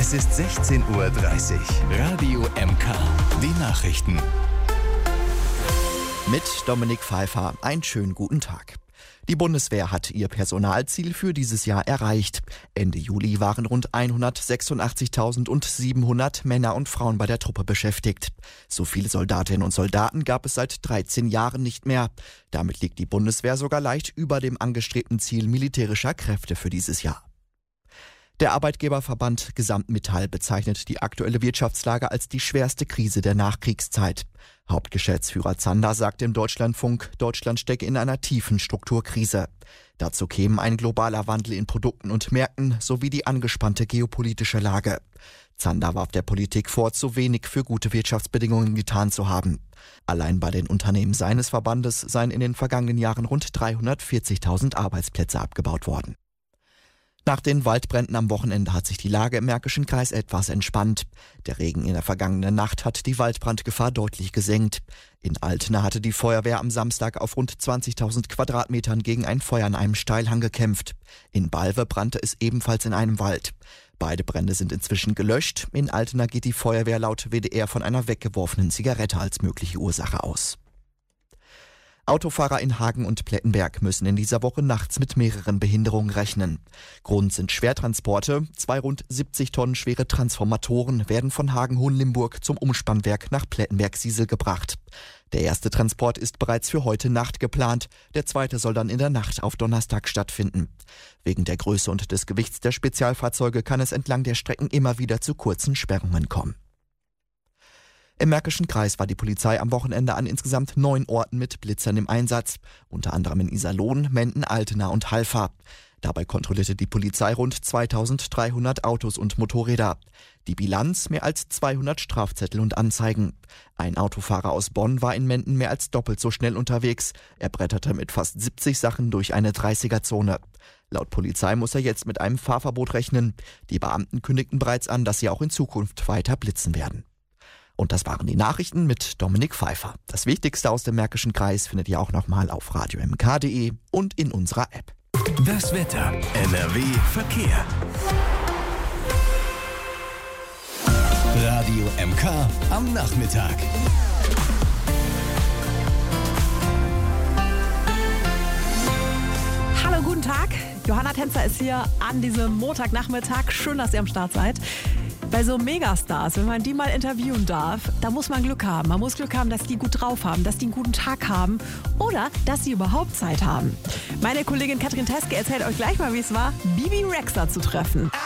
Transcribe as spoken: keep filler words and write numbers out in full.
Es ist sechzehn Uhr dreißig. Radio M K. Die Nachrichten. Mit Dominik Pfeiffer. Einen schönen guten Tag. Die Bundeswehr hat ihr Personalziel für dieses Jahr erreicht. Ende Juli waren rund hundertsechsundachtzigtausendsiebenhundert Männer und Frauen bei der Truppe beschäftigt. So viele Soldatinnen und Soldaten gab es seit dreizehn Jahren nicht mehr. Damit liegt die Bundeswehr sogar leicht über dem angestrebten Ziel militärischer Kräfte für dieses Jahr. Der Arbeitgeberverband Gesamtmetall bezeichnet die aktuelle Wirtschaftslage als die schwerste Krise der Nachkriegszeit. Hauptgeschäftsführer Zander sagt im Deutschlandfunk, Deutschland stecke in einer tiefen Strukturkrise. Dazu kämen ein globaler Wandel in Produkten und Märkten sowie die angespannte geopolitische Lage. Zander warf der Politik vor, zu wenig für gute Wirtschaftsbedingungen getan zu haben. Allein bei den Unternehmen seines Verbandes seien in den vergangenen Jahren rund dreihundertvierzigtausend Arbeitsplätze abgebaut worden. Nach den Waldbränden am Wochenende hat sich die Lage im Märkischen Kreis etwas entspannt. Der Regen in der vergangenen Nacht hat die Waldbrandgefahr deutlich gesenkt. In Altena hatte die Feuerwehr am Samstag auf rund zwanzigtausend Quadratmetern gegen ein Feuer an einem Steilhang gekämpft. In Balve brannte es ebenfalls in einem Wald. Beide Brände sind inzwischen gelöscht. In Altena geht die Feuerwehr laut W D R von einer weggeworfenen Zigarette als mögliche Ursache aus. Autofahrer in Hagen und Plettenberg müssen in dieser Woche nachts mit mehreren Behinderungen rechnen. Grund sind Schwertransporte. Zwei rund siebzig Tonnen schwere Transformatoren werden von Hagen-Hohenlimburg zum Umspannwerk nach Plettenberg-Siesel gebracht. Der erste Transport ist bereits für heute Nacht geplant. Der zweite soll dann in der Nacht auf Donnerstag stattfinden. Wegen der Größe und des Gewichts der Spezialfahrzeuge kann es entlang der Strecken immer wieder zu kurzen Sperrungen kommen. Im Märkischen Kreis war die Polizei am Wochenende an insgesamt neun Orten mit Blitzern im Einsatz, unter anderem in Iserlohn, Menden, Altena und Halver. Dabei kontrollierte die Polizei rund zweitausenddreihundert Autos und Motorräder. Die Bilanz: mehr als zweihundert Strafzettel und Anzeigen. Ein Autofahrer aus Bonn war in Menden mehr als doppelt so schnell unterwegs. Er bretterte mit fast siebzig Sachen durch eine dreißiger-Zone. Laut Polizei muss er jetzt mit einem Fahrverbot rechnen. Die Beamten kündigten bereits an, dass sie auch in Zukunft weiter blitzen werden. Und das waren die Nachrichten mit Dominik Pfeiffer. Das Wichtigste aus dem Märkischen Kreis findet ihr auch nochmal auf radio m k punkt d e und in unserer App. Das Wetter. N R W Verkehr. Radio M K am Nachmittag. Hallo, guten Tag. Johanna Tänzer ist hier an diesem Montagnachmittag. Schön, dass ihr am Start seid. Bei so Megastars, wenn man die mal interviewen darf, da muss man Glück haben. Man muss Glück haben, dass die gut drauf haben, dass die einen guten Tag haben oder dass sie überhaupt Zeit haben. Meine Kollegin Katrin Teske erzählt euch gleich mal, wie es war, Bibi Rexha zu treffen.